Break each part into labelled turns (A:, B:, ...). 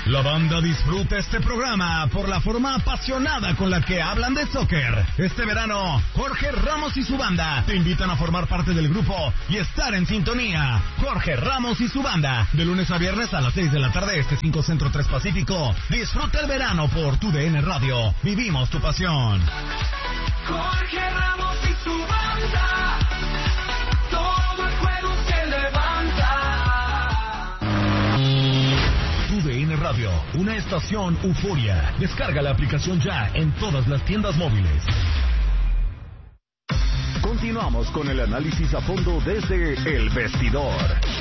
A: La banda disfruta este programa por la forma apasionada con la que hablan de soccer. Este verano, Jorge Ramos y su banda te invitan a formar parte del grupo y estar en sintonía. Jorge Ramos y su banda, de lunes a viernes a las 6 de la tarde, 5 Centro 3 Pacífico. Disfruta el verano por tu DN Radio. Vivimos tu pasión.
B: Jorge Ramos y su banda, todo el juego se levanta.
A: Tu DN Radio, una estación euforia. Descarga la aplicación ya en todas las tiendas móviles.
C: Continuamos con el análisis a fondo desde El Vestidor.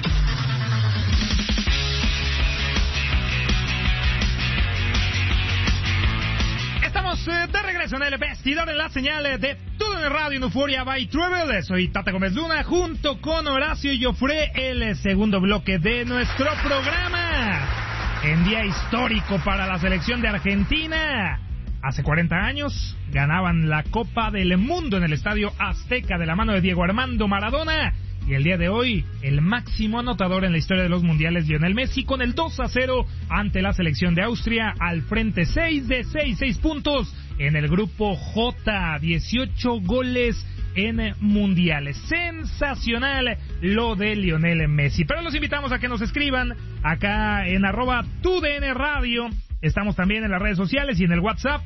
D: Estamos de regreso en El Vestidor, en la señal de Todo en Radio en Euforia by Travel. Soy Tata Gómez Luna junto con Horacio Joffre, el segundo bloque de nuestro programa. En día histórico para la selección de Argentina. Hace 40 años ganaban la Copa del Mundo en el Estadio Azteca de la mano de Diego Armando Maradona. Y el día de hoy, el máximo anotador en la historia de los mundiales, Lionel Messi, con el 2-0 ante la selección de Austria, al frente 6 puntos en el grupo J, 18 goles en mundiales. Sensacional lo de Lionel Messi. Pero los invitamos a que nos escriban acá en @TUDN Radio. Estamos también en las redes sociales y en el WhatsApp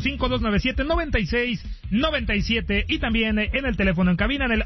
D: 305-297-9697 y también en el teléfono en cabina en el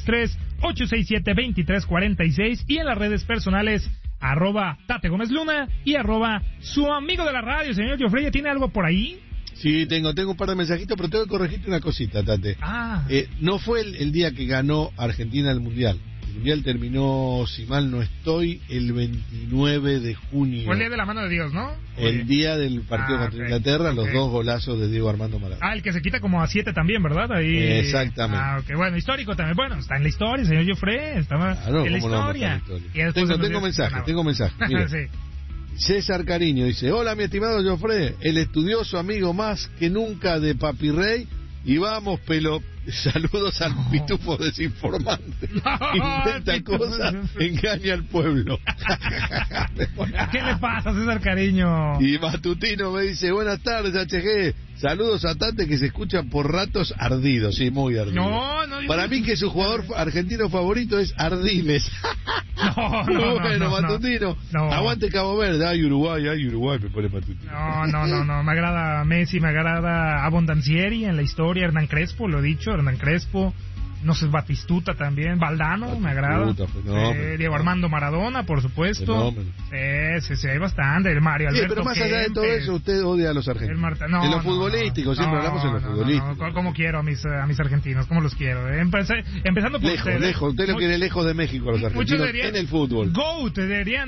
D: 833-867-2346 y en las redes personales @Tate Gómez Luna y @su amigo de la radio, señor Joffre. ¿Tiene algo por ahí?
E: Sí, tengo un par de mensajitos, pero tengo que corregirte una cosita, Tate. No fue el día que ganó Argentina el Mundial. El Mundial terminó, si mal no estoy, el 29 de junio.
D: Fue el día de la mano de Dios, ¿no?
E: El día del partido contra Inglaterra, los dos golazos de Diego Armando Maradona.
D: El que se quita como a 7 también, ¿verdad? Ahí...
E: Exactamente.
D: Bueno, histórico también. Bueno, está en la historia, señor Joffre. Estaba en la historia.
E: Tengo mensaje. Mira. Sí. César Cariño dice: hola mi estimado Joffre, el estudioso amigo más que nunca de Papi Rey, y vamos saludos al pitufo desinformante. Inventa cosas, engaña al pueblo.
D: ¿Qué le pasa, César Cariño?
E: Y Matutino me dice: buenas tardes, HG. Saludos a Tate, que se escucha por ratos ardidos. Sí, muy ardido. Para mí que su jugador argentino favorito es Ardiles. Bueno, Matutino. Aguante Cabo Verde. Ay, Uruguay, me pone Matutino.
D: No. Me agrada Messi, me agrada Abondancieri en la historia. Hernán Crespo, lo he dicho. Hernán Crespo. No sé, Batistuta también, Valdano, me agrada. Diego Armando Maradona, por supuesto. Sí, hay bastante. El Mario Alberto.
E: Pero más allá de todo eso, usted odia a los argentinos. En lo futbolístico, siempre hablamos en lo futbolístico.
D: ¿Cómo quiero a mis argentinos? ¿Cómo los quiero? Empezando por
E: lejos. Usted lo quiere lejos de México, los argentinos, en el fútbol.
D: GOAT,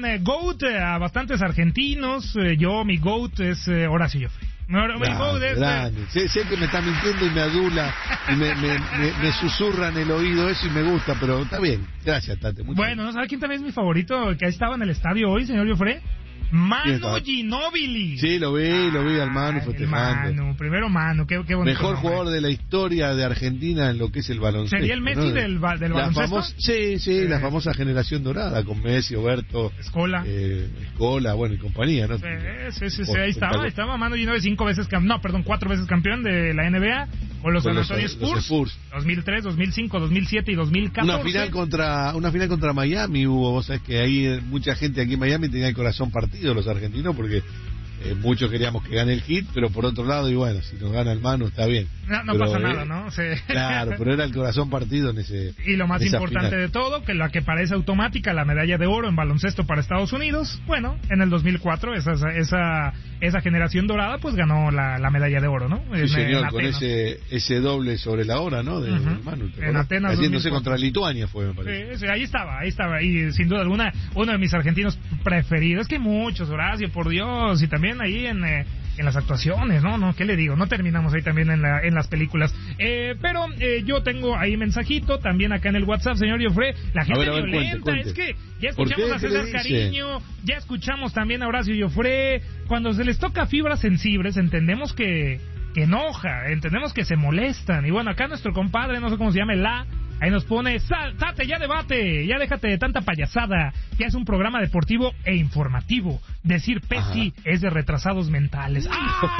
D: a bastantes argentinos. Mi GOAT es Horacio Joffre.
E: Sé que me está mintiendo y me adula y me susurra en el oído eso y me gusta, pero está bien. Gracias, Tate.
D: Bueno, ¿sabe quién también es mi favorito? Que estaba en el estadio hoy, señor Joffre. Manu Ginóbili.
E: Sí, lo vi al Manu festejando.
D: Primero Manu, qué bonito.
E: Mejor jugador de la historia de Argentina en lo que es el baloncesto.
D: ¿Sería el Messi del baloncesto?
E: La famosa generación dorada con Messi, Oberto,
D: Escola,
E: bueno, y compañía, ¿no?
D: Sí, ahí estaba Manu Ginóbili, 4 veces campeón de la NBA con los San Antonio Spurs. 2003, 2005, 2007 y 2014.
E: Una final contra Miami hubo, vos sabés que ahí mucha gente aquí en Miami tenía el corazón partido, los argentinos, porque muchos queríamos que gane el Heat, pero por otro lado, y bueno, si nos gana el Manu está bien.
D: No pasa nada, ¿no? Sí.
E: Claro, pero era el corazón partido en ese.
D: Y lo más importante de todo, que la que parece automática, la medalla de oro en baloncesto para Estados Unidos, bueno, en el 2004 esa generación dorada pues ganó la medalla de oro, ¿no?
E: Sí, señor, con ese doble sobre la hora, ¿no? De Manu.
D: En Atenas.
E: Haciéndose contra Lituania fue, me parece.
D: Sí, ahí estaba, y sin duda alguna, uno de mis argentinos preferidos, que muchos, Horacio, por Dios, y también ahí en las actuaciones, ¿no? ¿Qué le digo? No terminamos ahí también en las películas. Pero yo tengo ahí mensajito también acá en el WhatsApp, señor Joffre. La gente violenta, cuente. Es que ya escuchamos a César Cariño, ya escuchamos también a Horacio Joffre. Cuando se les toca fibras sensibles, entendemos que que enoja, entendemos que se molestan. Y bueno, acá nuestro compadre, no sé cómo se llama, ahí nos pone, Tate, ya debate, ya déjate de tanta payasada, que es un programa deportivo e informativo. Decir Pepsi es de retrasados mentales.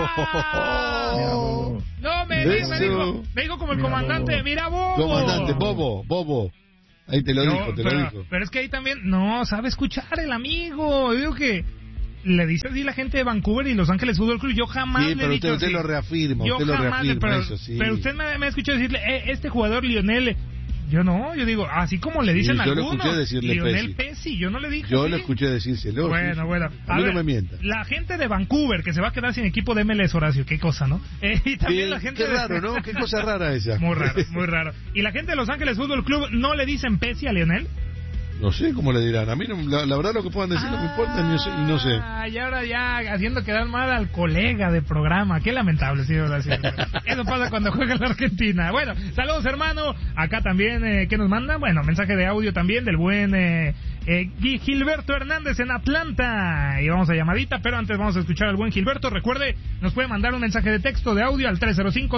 D: ¡Ah! No, me dijo como el comandante, mira, bobo.
E: Comandante, bobo. Ahí te lo dijo.
D: Pero es que ahí también, no, sabe escuchar el amigo. Yo digo que le dice así la gente de Vancouver y Los Ángeles Fútbol Club. Yo jamás le he dicho
E: usted
D: así.
E: Lo reafirma, eso sí.
D: Pero usted me ha escuchado decirle, este jugador Lionel... Yo digo, así como le dicen algunos, Lionel Pesci, yo no le dije
E: Yo
D: así.
E: lo escuché decírselo.
D: Bueno,
E: a mí no me mienta.
D: La gente de Vancouver, que se va a quedar sin equipo de MLS, Horacio, qué cosa, ¿no? Y también la gente
E: qué raro, ¿no? Qué cosa rara esa.
D: Muy raro. ¿Y la gente de Los Ángeles Fútbol Club no le dicen Pesci a Lionel?
E: No sé cómo le dirán. A mí la verdad lo que puedan decir no me importa, no sé.
D: Y ahora ya haciendo quedar mal al colega de programa. Qué lamentable, sí, Horacio. Eso pasa cuando juega la Argentina. Bueno, saludos, hermano. Acá también, ¿qué nos mandan? Bueno, mensaje de audio también del buen Gilberto Hernández en Atlanta. Y vamos a llamadita, pero antes vamos a escuchar al buen Gilberto. Recuerde, nos puede mandar un mensaje de texto de audio al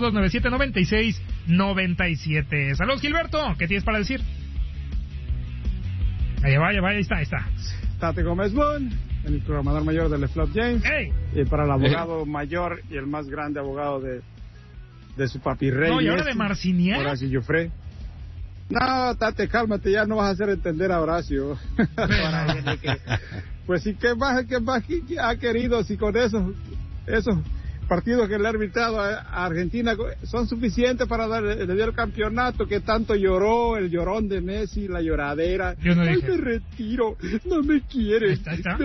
D: 305-297-9697. Saludos, Gilberto. ¿Qué tienes para decir? Ahí está.
F: Tate Gómez Boone, el programador mayor del Flop James.
D: ¡Ey!
F: Y para el abogado mayor y el más grande abogado de su papi rey.
D: No, y ahora de Marciniak.
F: Horacio Joffre. No, Tate, cálmate, ya no vas a hacer entender a Horacio. Pues sí, ¿qué más ha querido? Si con esos partidos que le ha arbitrado a Argentina son suficientes para le dio el campeonato, que tanto lloró, el llorón de Messi, la lloradera.
D: Yo no dije.
F: Ay, me retiro, no me quieres.
D: Ahí está.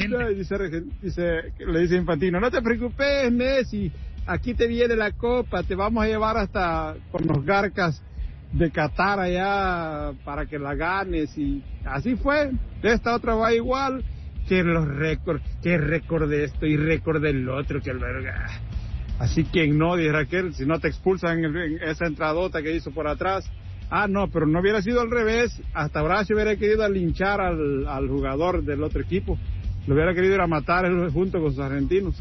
F: Le dice Infantino, no te preocupes, Messi, aquí te viene la copa, te vamos a llevar hasta con los garcas de Qatar allá para que la ganes. Y así fue. Esta otra va igual. Que los récords, que récord de esto y récord del otro, que el verga. Así que no, dice Raquel, si no te expulsan en esa entradota que hizo por atrás. No, pero no hubiera sido al revés. Hasta Horacio hubiera querido linchar al jugador del otro equipo. Lo hubiera querido ir a matar junto con sus argentinos.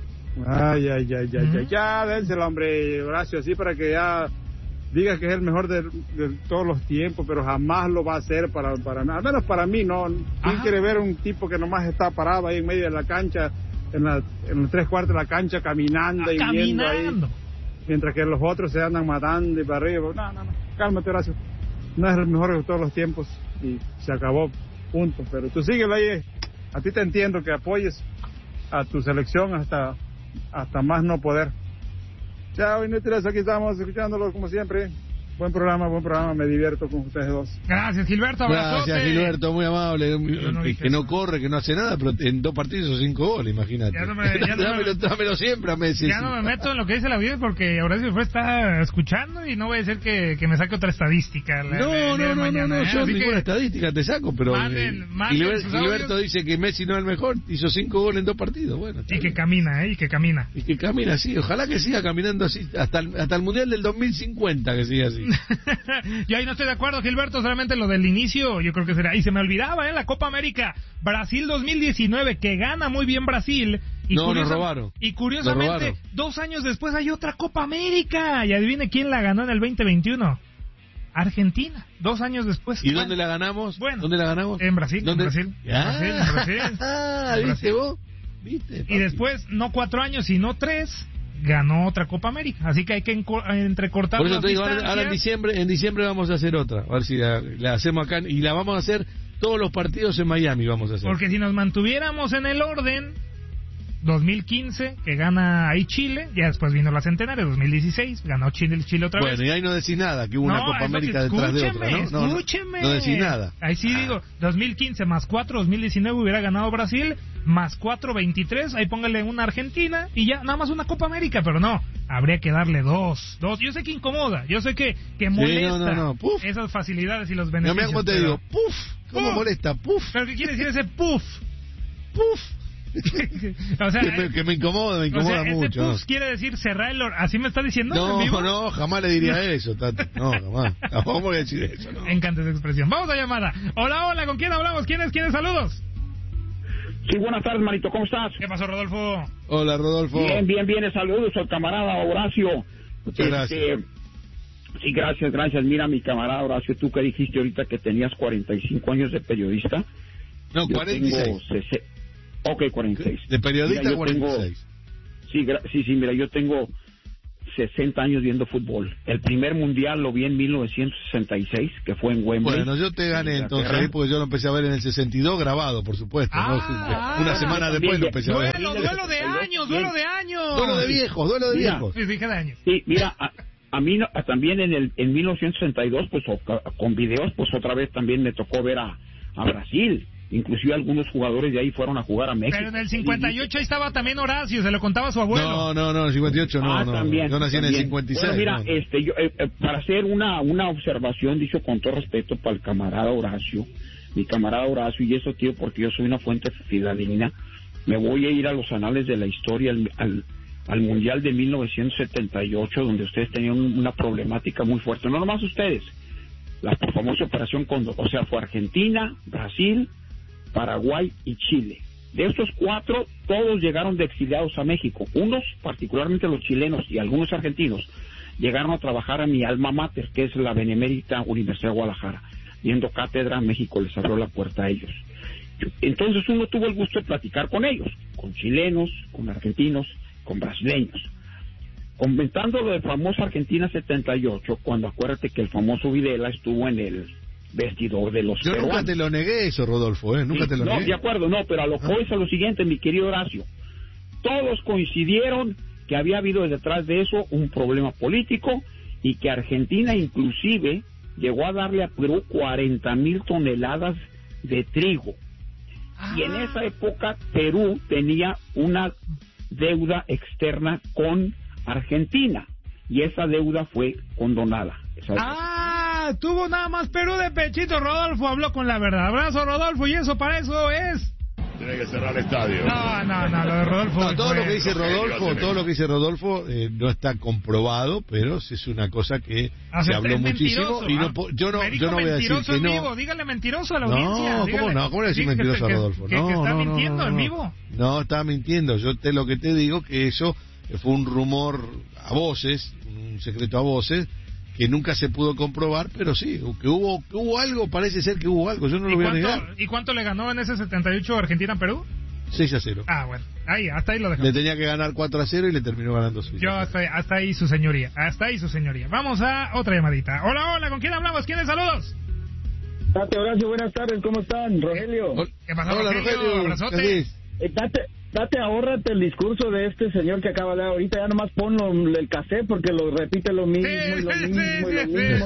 F: Ya, dénselo, hombre, Horacio, así para que ya diga que es el mejor de todos los tiempos, pero jamás lo va a hacer para al menos para mí, ¿no? ¿Quién quiere ver un tipo que nomás está parado ahí en medio de la cancha, en los 3/4 de la cancha, caminando y viendo ahí, mientras que los otros se andan matando y para arriba? No, cálmate, Horacio. No es el mejor de todos los tiempos y se acabó, punto. Pero tú síguelo ahí. A ti te entiendo que apoyes a tu selección hasta más no poder. Chao, inútiles, aquí estamos escuchándolos como siempre. Buen programa, me divierto con ustedes dos.
D: Gracias, Gilberto, abrazote.
E: Gracias, Gilberto, muy amable. Que no corre, que no hace nada, pero en 2 partidos hizo 5 goles, imagínate. Dámelo siempre a Messi.
D: Ya no me meto en lo que dice la vida porque Horacio fue está escuchando y no voy a decir que me saque otra estadística.
E: No, yo ninguna estadística te saco, pero Gilberto dice que Messi no es el mejor, hizo 5 goles en 2 partidos. Bueno,
D: y que camina, y que camina.
E: Y que camina, sí, ojalá que siga caminando así, hasta el Mundial del 2050 que siga así.
D: Yo ahí no estoy de acuerdo, Gilberto, solamente lo del inicio, yo creo que será. Y se me olvidaba, la Copa América, Brasil 2019, que gana muy bien Brasil. Y
E: nos robaron.
D: Y curiosamente, 2 años después hay otra Copa América. Y adivine quién la ganó en el 2021. Argentina, 2 años después.
E: ¿Y dónde la ganamos?
D: Bueno,
E: ¿dónde la ganamos?
D: En Brasil.
E: ¿Dónde?
D: En Brasil.
E: ¿Viste vos? ¿Viste?
D: Y después, no 4 años, sino 3. Ganó otra Copa América, así que hay que entrecortar.
E: Por eso te digo, ahora en diciembre vamos a hacer otra, a ver si la hacemos acá, y la vamos a hacer todos los partidos en Miami, vamos a hacer.
D: Porque si nos mantuviéramos en el orden, 2015, que gana ahí Chile, ya después vino la centenaria, 2016, ganó Chile otra vez.
E: Bueno, y ahí no decís nada, que hubo una Copa América detrás de otra, ¿no?
D: Escúcheme.
E: No decís nada.
D: Ahí sí digo, 2015 más 4, 2019 hubiera ganado Brasil, más 4, 23, ahí póngale una Argentina, y ya, nada más una Copa América, pero no, habría que darle 2. Yo sé que incomoda, yo sé que molesta esas facilidades y los beneficios.
E: No, mira cómo te digo, puf, ¿cómo molesta? Puf.
D: ¿Pero qué quiere decir ese puf? Puf. O sea,
E: que me incomoda mucho.
D: Ese quiere decir cerrar ¿así me está diciendo?
E: No, jamás le diría eso, Tati. No, jamás. Tampoco voy a decir eso, no.
D: Me encanta esa expresión. Vamos a llamada. Hola, ¿con quién hablamos? ¿Quiénes? Saludos.
G: Sí, buenas tardes, manito, ¿cómo estás?
D: ¿Qué pasó, Rodolfo?
E: Hola, Rodolfo.
G: Bien, saludos al camarada Horacio.
E: Muchas gracias.
G: Sí, gracias. Mira, mi camarada Horacio, tú que dijiste ahorita que tenías 45 años de periodista.
E: No, 46.
G: Ok, 46.
E: De periodista,
G: mira,
E: 46.
G: Sí, mira, yo tengo 60 años viendo fútbol. El primer mundial lo vi en 1966, que fue en Wembley.
E: Bueno, yo te gané entonces ahí porque yo lo empecé a ver en el 62 grabado, por supuesto. Una semana después lo empecé a ver.
D: Duelo de años.
E: Duelo de viejos.
D: Sí, dije de años.
G: Sí, mira, a mí también en 1962, pues con videos, pues otra vez también me tocó ver a Brasil. Inclusive algunos jugadores de ahí fueron a jugar a México.
D: Pero en el 58 ahí estaba también Horacio, se lo contaba a su abuelo.
E: No, en el 58 no.
G: También,
E: yo nací en el 56.
G: Bueno, mira, yo, para hacer una observación, dicho con todo respeto para el camarada Horacio, mi camarada Horacio, y eso, tío, porque yo soy una fuente fidedigna, me voy a ir a los anales de la historia, al Mundial de 1978, donde ustedes tenían una problemática muy fuerte. No nomás ustedes, la famosa operación Cóndor, o sea, fue Argentina, Brasil, Paraguay y Chile. De estos 4, todos llegaron de exiliados a México. Unos, particularmente los chilenos y algunos argentinos, llegaron a trabajar a mi alma mater, que es la Benemérita Universidad de Guadalajara. Viendo cátedra, México les abrió la puerta a ellos. Entonces uno tuvo el gusto de platicar con ellos, con chilenos, con argentinos, con brasileños. Comentando lo del famoso Argentina 78, cuando acuérdate que el famoso Videla estuvo en el vestidor de los peruanos.
E: Nunca te lo negué eso, Rodolfo, nunca te lo negué.
G: No, de acuerdo, pero a lo que voy es a lo siguiente, mi querido Horacio. Todos coincidieron que había habido detrás de eso un problema político y que Argentina inclusive llegó a darle a Perú 40,000 toneladas de trigo. Y en esa época Perú tenía una deuda externa con Argentina y esa deuda fue condonada.
D: Tuvo nada más Perú de pechito. Rodolfo habló con la verdad. Abrazo, Rodolfo, y eso para eso es.
H: Tiene que cerrar el estadio.
D: No, lo de Rodolfo.
E: Todo lo que dice Rodolfo no está comprobado, pero es una cosa que se habló muchísimo y yo no voy a decir que no.
D: Dígale mentiroso a la audiencia.
E: ¿Cómo le decir mentiroso a Rodolfo?
D: Que está mintiendo en vivo.
E: No, está mintiendo. Lo que te digo que eso fue un rumor a voces, un secreto a voces, que nunca se pudo comprobar, pero sí, que hubo algo, parece ser que hubo algo, yo no lo voy a negar.
D: ¿Y cuánto le ganó en ese 78 Argentina en Perú?
E: 6-0.
D: Bueno, hasta ahí lo dejamos.
E: Le tenía que ganar 4-0 y le terminó ganando 6.
D: Yo hasta ahí su señoría, Vamos a otra llamadita. Hola, ¿con quién hablamos? ¿Quiénes saludos?
I: Horacio, buenas tardes, ¿cómo están? Rogelio.
D: ¿Qué pasó,
E: Hola, Rogelio?
D: Abrazote.
I: Ahórrate el discurso de este señor que acaba de hablar ahorita, ya nomás ponlo el cassette porque lo repite lo mismo y lo mismo.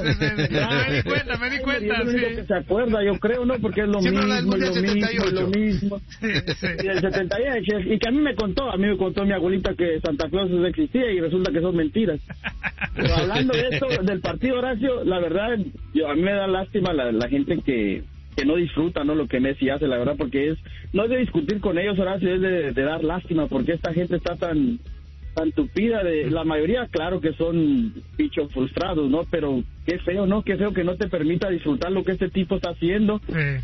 D: Me di cuenta.
I: Es lo único que se acuerda, yo creo, ¿no? Porque es lo mismo, lo mismo. Y el 78, y que a mí me contó mi abuelita que Santa Claus existía y resulta que son mentiras. Pero hablando de eso, del partido, Horacio, la verdad, a mí me da lástima la gente que no disfruta, ¿no? Lo que Messi hace, la verdad, porque no es de discutir con ellos, Horacio, es de dar lástima, porque esta gente está tan tupida, la mayoría, claro que son bichos frustrados, ¿no? Pero qué feo, ¿no? Qué feo que no te permita disfrutar lo que este tipo está haciendo.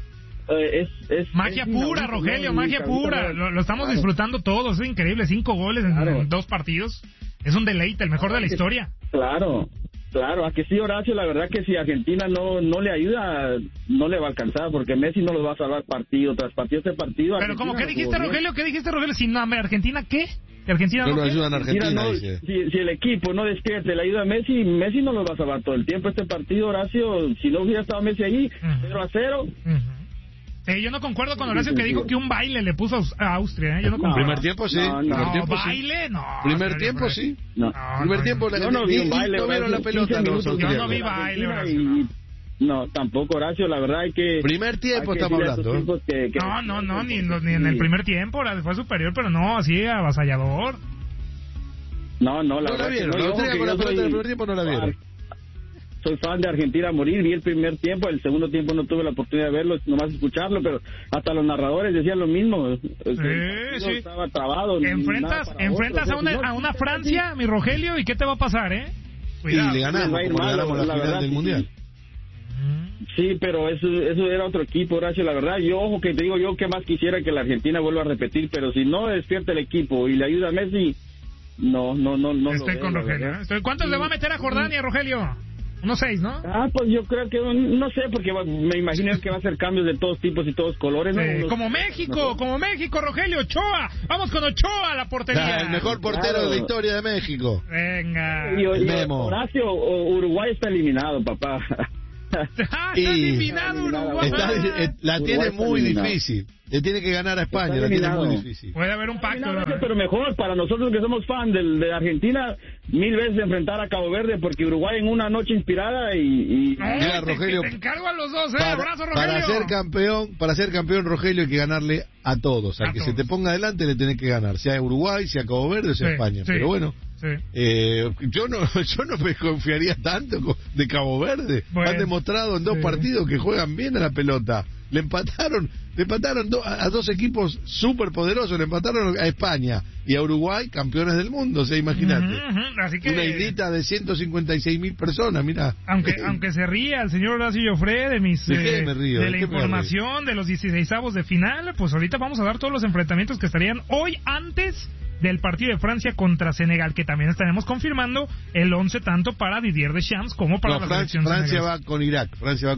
I: Es
D: magia pura, Rogelio, magia pura. Lo estamos disfrutando todos, es increíble, 5 goles en 2 partidos. Es un deleite, el mejor de la historia.
I: Claro, a que sí, Horacio, la verdad que si Argentina no le ayuda, no le va a alcanzar, porque Messi no los va a salvar partido tras partido. Pero
D: Argentina, ¿cómo qué dijiste, Rogelio? ¿Qué dijiste, Rogelio? Si no, ¿Argentina qué? ¿Que Argentina
E: no ayudan a Argentina?
I: Si el equipo no despierte la ayuda a Messi no los va a salvar todo el tiempo. Este partido, Horacio, si no hubiera estado Messi ahí, 0-0...
D: yo no concuerdo con Horacio que dijo que un baile le puso a Austria, Yo no concuerdo.
E: Primer tiempo sí.
D: ¿Baile? No.
E: Primer tiempo sí.
I: Primer tiempo
E: yo no vi un baile.
I: La pelota,
D: yo no vi baile, Horacio.
I: No, tampoco, Horacio, la verdad hay que...
E: Primer tiempo estamos hablando.
D: No, ni en el primer tiempo, fue superior, pero no, así avasallador.
I: No, la
E: verdad. No la vieron, la Austria con la pelota del primer tiempo no la vieron.
I: Soy fan de Argentina a morir, vi el primer tiempo, el segundo tiempo no tuve la oportunidad de verlo, nomás escucharlo, pero hasta los narradores decían lo mismo.
D: Sí.
I: Estaba trabado.
D: Enfrentas a una Francia, mi Rogelio, ¿y qué te va a pasar,
E: Cuidado. Y le ganamos,
I: la
E: final del Mundial.
I: Sí, pero eso era otro equipo, Horacio, la verdad. Yo, ojo, que te digo yo que más quisiera que la Argentina vuelva a repetir, pero si no despierta el equipo y le ayuda a Messi, no.
D: Estoy con Rogelio. ¿Cuántos le va a meter a Jordania, Rogelio? Unos 6, ¿no?
I: Pues yo creo que, no sé, porque me imagino que va a hacer cambios de todos tipos y todos colores, ¿no?
D: Sí, como México, Rogelio, Ochoa. Vamos con Ochoa a la portería.
E: El mejor portero de la historia de México.
D: Venga.
E: Memo.
I: Horacio, Uruguay está eliminado, papá.
D: Está eliminado Uruguay.
E: La tiene muy difícil. Le tiene que ganar a España, la tiene muy difícil.
D: Puede haber un pacto.
I: Pero mejor para nosotros que somos fan de Argentina, 1000 veces enfrentar a Cabo Verde, porque Uruguay en una noche inspirada y...
E: Mira, Rogelio,
D: te encargo a los dos, abrazo, Rogelio.
E: Para ser campeón, Rogelio, hay que ganarle a todos. Al que se te ponga adelante le tenés que ganar, sea Uruguay, sea Cabo Verde o sea España. Pero bueno, yo no me confiaría tanto de Cabo Verde. Han demostrado en 2 partidos que juegan bien a la pelota. Le empataron a 2 equipos súper poderosos, le empataron a España y a Uruguay, campeones del mundo, imagínate.
D: Así que,
E: una islita de 156.000 personas, mira.
D: Aunque se ría el señor Horacio Joffre de mis
E: ¿De
D: la información de los 16avos de final, pues ahorita vamos a dar todos los enfrentamientos que estarían hoy antes del partido de Francia contra Senegal, que también estaremos confirmando el 11 tanto para Didier Deschamps como para la selección
E: Francia va con Irak.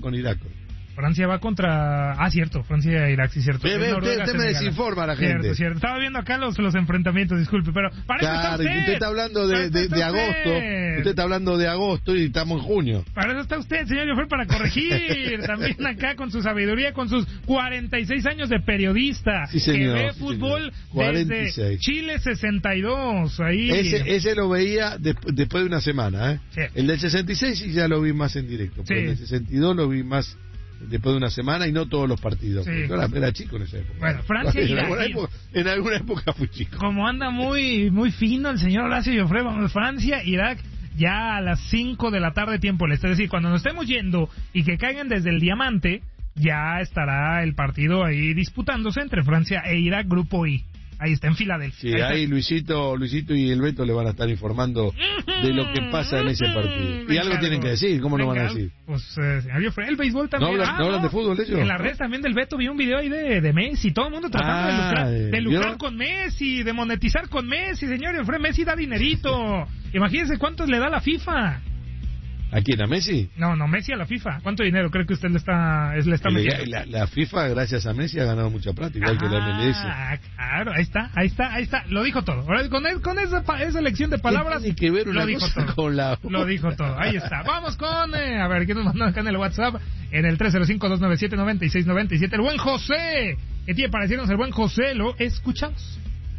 D: Francia va contra... cierto, Francia e Irak, sí, cierto.
E: Usted me desinforma a la gente.
D: Cierto. Estaba viendo acá los enfrentamientos, disculpe, pero...
E: Claro, usted está hablando de agosto. Usted está hablando de agosto y estamos en junio.
D: Para eso está usted, señor Joffre, para corregir. También acá con su sabiduría, con sus 46 años de periodista.
E: Sí, señor,
D: que ve fútbol desde Chile 62. Ahí.
E: Ese lo veía después de una semana, ¿eh? Sí. El del 66 sí ya lo vi más en directo. Pero el del 62 lo vi más... después de una semana y no todos los partidos. Yo era chico en esa época.
D: Bueno, Francia y Irak.
E: En alguna época fui chico.
D: Como anda muy fino el señor Horacio Joffre, vamos, Francia, Irak, ya a las 5 de la tarde tiempo este. Es decir, cuando nos estemos yendo y que caigan desde el Diamante, ya estará el partido ahí disputándose entre Francia e Irak, grupo I. Ahí está, en Filadelfia.
E: Sí, ahí Luisito y el Beto le van a estar informando de lo que pasa en ese partido. Y algo tienen que decir, ¿cómo no van a decir?
D: Pues, señor Joffre, el béisbol también.
E: ¿No hablan de fútbol ellos?
D: En las redes también del Beto vi un video ahí de Messi, todo el mundo tratando de lucrar con Messi, de monetizar con Messi, señor Joffre. Messi da dinerito. Imagínense cuántos le da la FIFA.
E: ¿A quién? ¿A Messi?
D: No, Messi a la FIFA. ¿Cuánto dinero cree que usted le está metiendo?
E: La FIFA, gracias a Messi, ha ganado mucha plata, igual que la MLS.
D: Claro, ahí está. Lo dijo todo. Ahora, con esa lección de palabras,
E: tiene que ver una cosa con la...
D: Lo dijo todo. Ahí está. Vamos con... a ver, ¿qué nos mandó acá en el WhatsApp? En el 305-297-9697. El buen José. ¿Qué tiene para decirnos el buen José? Lo escuchamos.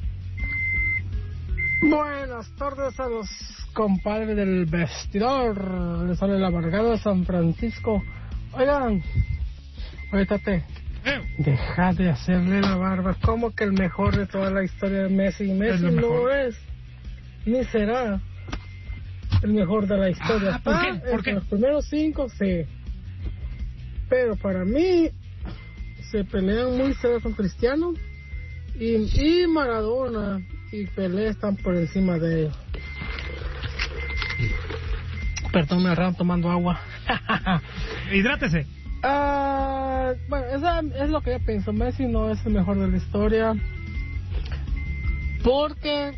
J: Buenas tardes a los compadres del vestidor. Les sale la Amargado de San Francisco. Oigan, deja de hacerle la barba. ¿Cómo que el mejor de toda la historia de Messi? Messi no es, ni será el mejor de la historia.
D: ¿Por qué?
J: Los primeros 5, sí. Pero para mí se pelean muy serios con Cristiano y Maradona y Pelé están por encima de ellos. Perdón, me agarraron tomando agua.
D: Hidrátese.
J: Bueno, esa es lo que yo pienso. Messi no es el mejor de la historia porque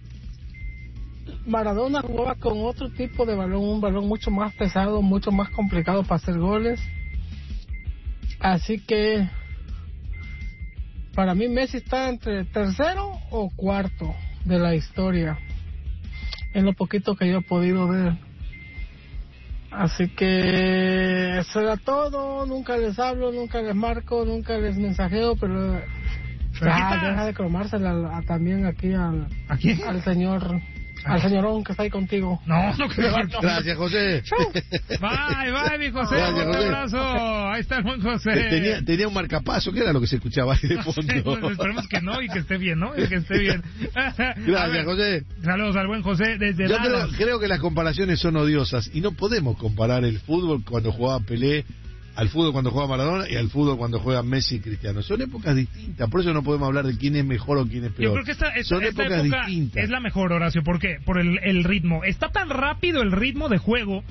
J: Maradona jugaba con otro tipo de balón, un balón mucho más pesado, mucho más complicado para hacer goles. Así que para mí Messi está entre tercero o cuarto de la historia, en lo poquito que yo he podido ver. Así que eso era todo. Nunca les hablo, nunca les marco, nunca les mensajeo, pero deja de cromársela también aquí al señor... Al señorón que está ahí contigo.
D: No.
E: Gracias, José.
D: Bye, mi José.
E: Gracias,
D: un
E: José.
D: abrazo. Ahí está el buen José.
E: Tenía un marcapaso, ¿qué era lo que se escuchaba ahí de fondo?
D: Pues esperemos que no y que esté bien, ¿no? Y que esté bien.
E: Gracias, José.
D: Saludos al buen José desde
E: Yo
D: Dallas.
E: creo que las comparaciones son odiosas y no podemos comparar el fútbol cuando jugaba Pelé al fútbol cuando juega Maradona y al fútbol cuando juega Messi y Cristiano. Son épocas distintas, por eso no podemos hablar de quién es mejor o quién es peor.
D: Yo creo que
E: son
D: esta
E: épocas
D: época
E: distintas.
D: es la mejor, Horacio. ¿Por qué? Por el ritmo. Está tan rápido el ritmo de juego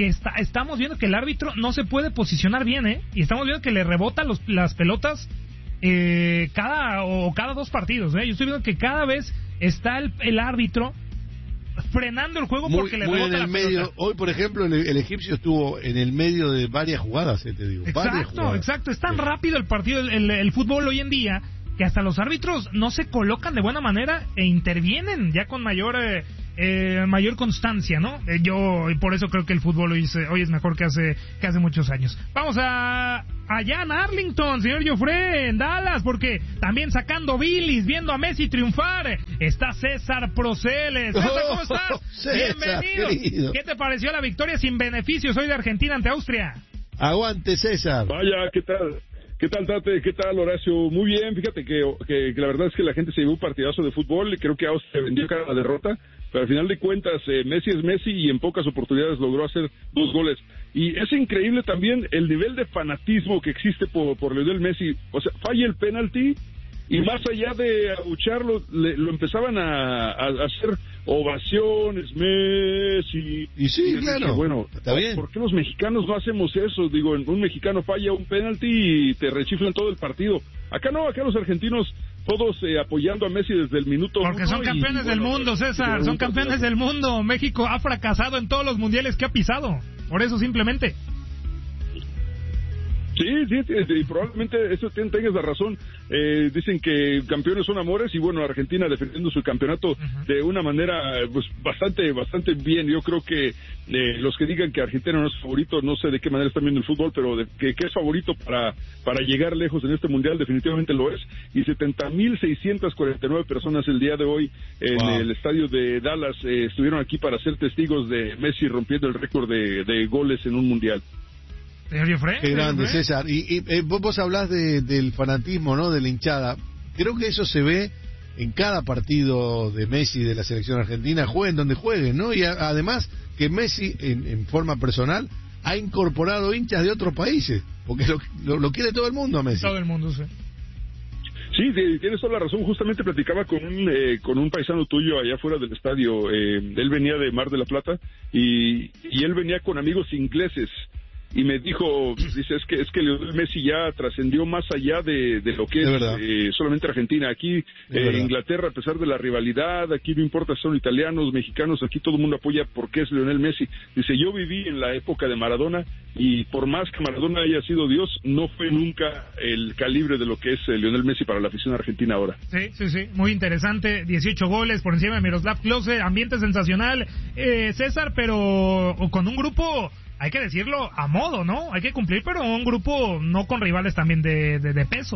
D: que estamos viendo que el árbitro no se puede posicionar bien, y estamos viendo que le rebota las pelotas cada 2 partidos, Yo estoy viendo que cada vez está el árbitro frenando el juego porque le rebota la pelota.
E: Hoy, por ejemplo, el egipcio estuvo en el medio de varias jugadas, te digo.
D: Exacto. Es tan rápido el partido, el fútbol hoy en día, que hasta los árbitros no se colocan de buena manera e intervienen ya con mayor constancia, ¿no? Yo por eso creo que el fútbol hoy es mejor que hace muchos años. Vamos allá en Arlington, señor Joffre, en Dallas, porque también sacando bilis, viendo a Messi triunfar, está César Procel. César, ¿cómo estás? Bienvenido. Querido. ¿Qué te pareció la victoria sin beneficios hoy de Argentina ante Austria?
E: Aguante, César.
K: Vaya, ¿qué tal? ¿Qué tal, Tate? ¿Qué tal, Horacio? Muy bien, fíjate que la verdad es que la gente se llevó un partidazo de fútbol, creo que Austria vendió cara a la derrota, pero al final de cuentas Messi es Messi y en pocas oportunidades logró hacer 2 goles. Y es increíble también el nivel de fanatismo que existe por Lionel Messi. O sea, falla el penalti y más allá de abucharlo, lo empezaban a hacer ovaciones, Messi.
E: Y sí, claro.
K: Bueno,
E: está bien.
K: ¿Por qué los mexicanos no hacemos eso? Digo, un mexicano falla un penalti y te rechiflan todo el partido. Acá no, acá los argentinos todos apoyando a Messi desde el minuto 1.
D: Porque son campeones del mundo, César, son campeones del mundo. México ha fracasado en todos los mundiales que ha pisado. Por eso simplemente.
K: Sí, y probablemente eso tengas la razón. Dicen que campeones son amores y bueno, Argentina defendiendo su campeonato de una manera pues bastante bien. Yo creo que los que digan que Argentina no es favorito, no sé de qué manera están viendo el fútbol, pero que es favorito para llegar lejos en este mundial, definitivamente lo es. Y 70,649 personas el día de hoy en el estadio de Dallas estuvieron aquí para ser testigos de Messi rompiendo el récord de goles en un mundial.
E: Qué grande, César. Y vos hablás del fanatismo, ¿no? De la hinchada. Creo que eso se ve en cada partido de Messi de la selección argentina, jueguen donde jueguen, ¿no? Y además que Messi, en forma personal, ha incorporado hinchas de otros países, porque lo quiere todo el mundo a Messi.
D: Todo el mundo, sí.
K: Sí, tienes toda la razón. Justamente platicaba con un paisano tuyo allá fuera del estadio. Él venía de Mar de la Plata y él venía con amigos ingleses. Y me dijo, dice, es que Lionel Messi ya trascendió más allá de lo que es solamente Argentina. Aquí Inglaterra, a pesar de la rivalidad, aquí no importa si son italianos, mexicanos, aquí todo el mundo apoya porque es Lionel Messi. Dice, yo viví en la época de Maradona y por más que Maradona haya sido Dios, no fue nunca el calibre de lo que es Lionel Messi para la afición argentina ahora.
D: Sí, muy interesante, 18 goles por encima de Miroslav Klose, ambiente sensacional, César, pero con un grupo... Hay que decirlo a modo, ¿no? Hay que cumplir, pero un grupo no con rivales también de peso.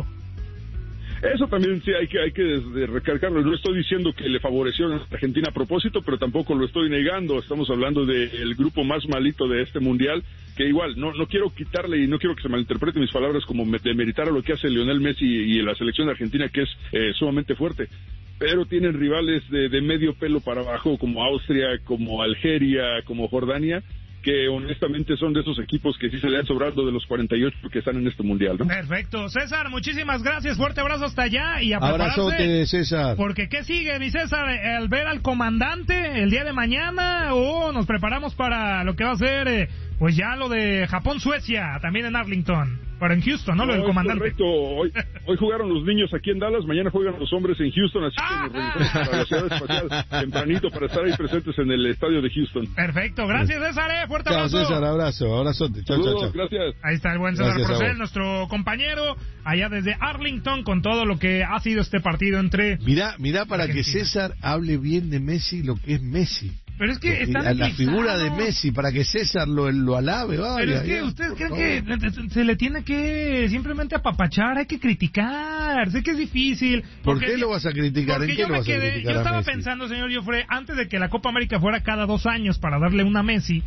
K: Eso también sí hay que recalcarlo. No estoy diciendo que le favoreció a Argentina a propósito, pero tampoco lo estoy negando. Estamos hablando del grupo más malito de este mundial, que igual no quiero quitarle y no quiero que se malinterpreten mis palabras como demeritar a lo que hace Lionel Messi y la selección argentina, que es sumamente fuerte. Pero tienen rivales de medio pelo para abajo, como Austria, como Algeria, como Jordania, que honestamente son de esos equipos que sí se le han sobrado de los 48 que están en este mundial, ¿no?
D: Perfecto. César, muchísimas gracias, fuerte abrazo hasta allá y a
E: abrazote, César.
D: Porque ¿qué sigue, mi César? ¿El ver al comandante el día de mañana o nos preparamos para lo que va a ser pues ya lo de Japón-Suecia, también en Arlington? Pero en Houston, ¿no? Lo del comandante.
K: Correcto. Hoy jugaron los niños aquí en Dallas, mañana juegan los hombres en Houston, así que nos reunimos para la ciudad espacial tempranito para estar ahí presentes en el estadio de Houston.
D: Perfecto. Gracias, César. Fuerte abrazo.
E: César, abrazote. Chao.
K: Gracias.
D: Ahí está el buen César Procel, nuestro compañero, allá desde Arlington, con todo lo que ha sido este partido entre...
E: Mirá para Argentina. Que César hable bien de Messi, lo que es Messi.
D: Pero es que está
E: la figura de Messi, para que César lo alabe.
D: Pero es que ustedes creen que se le tiene que simplemente apapachar, hay que criticar. Sé que es difícil.
E: ¿Por qué lo vas a criticar? ¿En qué lo vas a criticar?
D: Yo estaba pensando, señor Joffre, antes de que la Copa América fuera cada 2 años para darle una a Messi,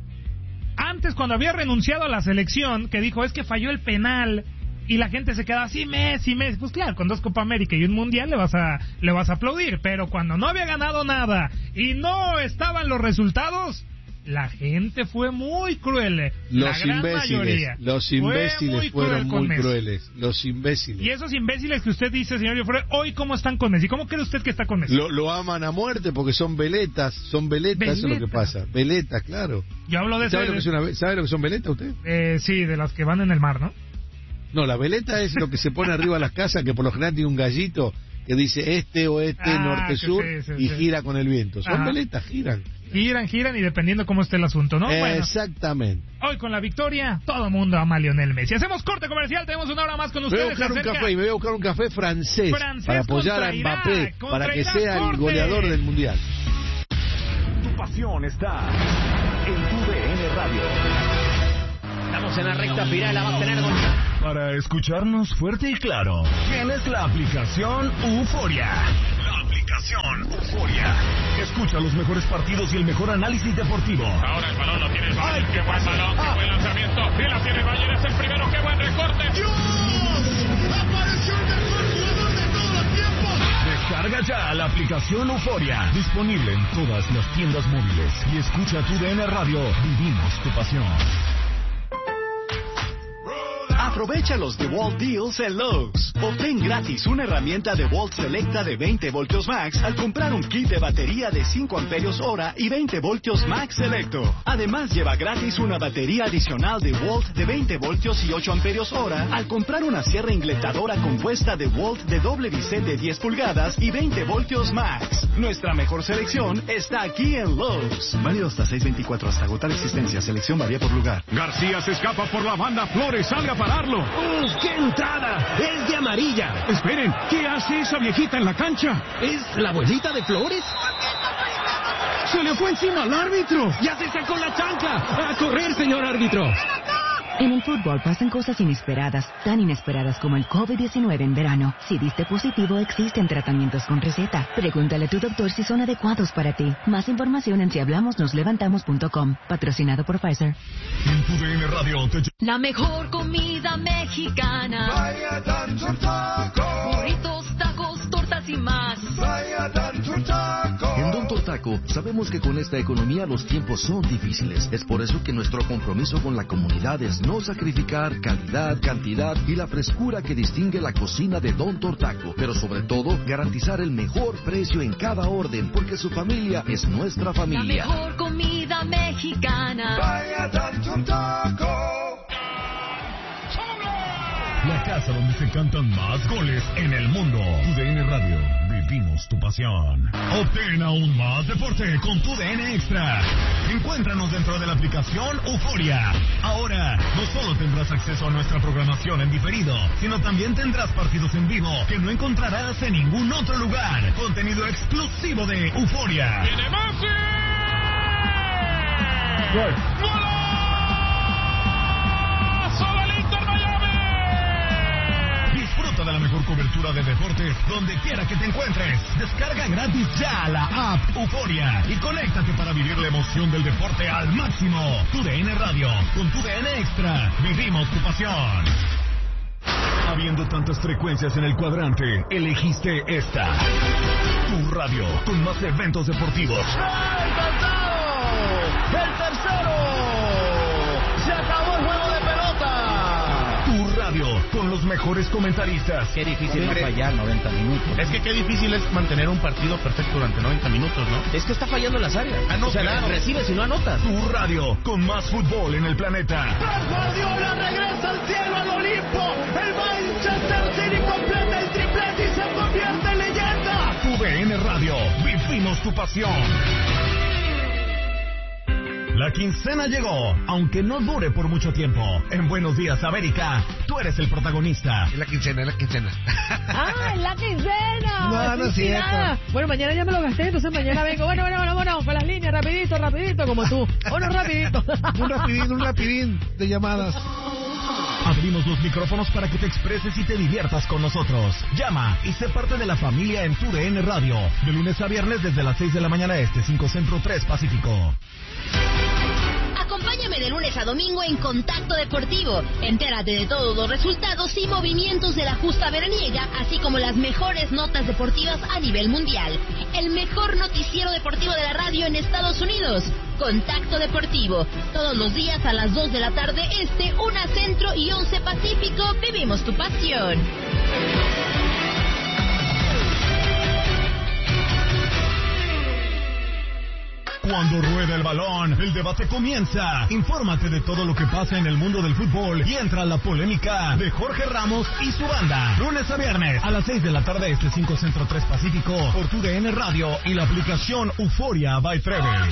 D: antes cuando había renunciado a la selección, que dijo, es que falló el penal, y la gente se queda así, Messi, pues claro, con 2 Copa América y un Mundial le vas a aplaudir, pero cuando no había ganado nada y no estaban los resultados, la gente fue muy cruel.
E: Los imbéciles fueron muy crueles. Los imbéciles.
D: Y esos imbéciles que usted dice, señor Joffre, hoy ¿cómo están con Messi? ¿Cómo cree usted que está con Messi?
E: Lo aman a muerte porque son veletas, eso es lo que pasa. Veletas, claro.
D: Yo hablo de
E: ¿Sabe lo que son veletas usted?
D: Sí, de las que van en el mar, ¿no?
E: No, la veleta es lo que se pone arriba de las casas, que por lo general tiene un gallito que dice este, oeste, norte, sur, y gira con el viento. Son veletas, giran.
D: Giran y dependiendo cómo esté el asunto, ¿no?
E: Exactamente.
D: Hoy con la victoria, todo el mundo ama a Lionel Messi. Hacemos corte comercial, tenemos una hora más con ustedes.
E: Me voy a buscar un café francés para apoyar a Mbappé, para que sea el goleador del Mundial.
C: Tu pasión está en tu DN Radio.
L: Estamos en la recta final, la va a tener
A: Para escucharnos fuerte y claro, tienes la aplicación Euforia. La aplicación Euforia. Escucha los mejores partidos y el mejor análisis deportivo.
M: Ahora el balón lo tiene Bayern. Qué buen balón, qué buen lanzamiento. Y la tiene Bayern, es el primero, qué buen recorte.
B: ¡Dios! ¡Apareció el mejor jugador de todos los tiempos!
A: Descarga ya la aplicación Euforia. Disponible en todas las tiendas móviles. Y escucha tu DN Radio. Vivimos tu pasión.
N: Aprovecha los DeWalt Deals en Lowe's. Obtén gratis una herramienta DeWalt Selecta de 20 voltios max al comprar un kit de batería de 5 amperios hora y 20 voltios max Selecto. Además, lleva gratis una batería adicional DeWalt de 20 voltios y 8 amperios hora al comprar una sierra ingletadora compuesta DeWalt de doble bisel de 10 pulgadas y 20 voltios max. Nuestra mejor selección está aquí en Lowe's. Válido hasta 6/24 hasta agotar existencia. Selección varía por lugar.
M: García se escapa por la banda. Flores, salga a pararlo.
L: ¡Qué entrada! ¡Es de amarilla!
M: Esperen, ¿qué hace esa viejita en la cancha?
L: ¿Es la abuelita de Flores?
M: ¡Se le fue encima al árbitro!
L: ¡Ya se sacó la chancla! ¡A correr, señor árbitro!
O: En el fútbol pasan cosas inesperadas, tan inesperadas como el COVID-19 en verano. Si diste positivo, existen tratamientos con receta. Pregúntale a tu doctor si son adecuados para ti. Más información en sihablamosnoslevantamos.com. Patrocinado por Pfizer.
A: En tu DN Radio
P: La mejor comida mexicana.
B: Vaya tanto taco.
P: Burritos, tacos, tortas y más.
B: Vaya tanto taco.
Q: En Don Tortaco sabemos que con esta economía los tiempos son difíciles. Es por eso que nuestro compromiso con la comunidad es no sacrificar calidad, cantidad y la frescura que distingue la cocina de Don Tortaco, pero sobre todo garantizar el mejor precio en cada orden, porque su familia es nuestra familia.
P: La mejor comida mexicana.
B: Vaya tanto taco.
A: La casa donde se cantan más goles en el mundo. Tu DN Radio. Vivimos tu pasión. Obtén aún más deporte con tu DN Extra. Encuéntranos dentro de la aplicación Euforia. Ahora, no solo tendrás acceso a nuestra programación en diferido, sino también tendrás partidos en vivo que no encontrarás en ningún otro lugar. Contenido exclusivo de Euforia.
M: ¡Viene Messi!
A: ¡Gol! Disfruta de la mejor cobertura de deportes donde quiera que te encuentres. Descarga gratis ya la app Euforia y conéctate para vivir la emoción del deporte al máximo. Tu DN Radio, con tu DN Extra, vivimos tu pasión. Habiendo tantas frecuencias en el cuadrante, elegiste esta. Tu radio, con más eventos deportivos.
B: ¡El tercero! ¡Se acabó el juego de pelota!
A: Tu radio, con los mejores comentaristas.
R: Qué difícil no fallar 90 minutos.
S: Es que qué difícil es mantener un partido perfecto durante 90 minutos, ¿no?
R: Es que está fallando las áreas.
S: No,
R: o sea,
S: claro.
R: recibes y no anotas.
A: Tu radio, con más fútbol en el planeta.
B: Guardiola regresa al cielo, al Olimpo. El Manchester City completa el triplete y se convierte en leyenda.
A: Tu DN Radio, vivimos tu pasión. La quincena llegó, aunque no dure por mucho tiempo. En Buenos Días, América, tú eres el protagonista.
S: Es la quincena, es la quincena.
T: ¡Ah, es la quincena!
S: No es cierto.
T: Bueno, mañana ya me lo gasté, entonces mañana vengo. Bueno, con las líneas, rapidito, como tú. Rapidito.
S: Un rapidín de llamadas.
A: Abrimos los micrófonos para que te expreses y te diviertas con nosotros. Llama y sé parte de la familia en tu DN Radio. De lunes a viernes desde las 6 de la mañana este, 5 Centro, 3 Pacífico.
U: Acompáñame de lunes a domingo en Contacto Deportivo. Entérate de todos los resultados y movimientos de la justa veraniega, así como las mejores notas deportivas a nivel mundial. El mejor noticiero deportivo de la radio en Estados Unidos. Contacto Deportivo. Todos los días a las 2 de la tarde este, 1 Centro y 11 Pacífico. Vivimos tu pasión.
A: Cuando rueda el balón, el debate comienza. Infórmate de todo lo que pasa en el mundo del fútbol y entra a la polémica de Jorge Ramos y su banda. Lunes a viernes a las 6 de la tarde, 5 Centro 3 Pacífico, por TUDN Radio y la aplicación Euforia by Treve.